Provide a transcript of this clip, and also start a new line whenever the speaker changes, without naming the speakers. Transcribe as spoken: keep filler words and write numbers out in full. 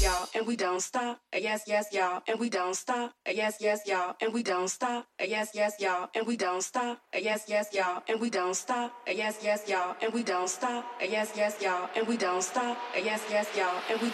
y'all, and we don't stop. Yes, yes, y'all, and we don't stop. Yes, yes, y'all, and we don't stop. Yes, yes, y'all, and we don't stop. Yes, yes, y'all, and we don't stop. Yes, yes, y'all, and we don't stop. Yes, yes, y'all, and we don't stop. Yes, yes, y'all, and we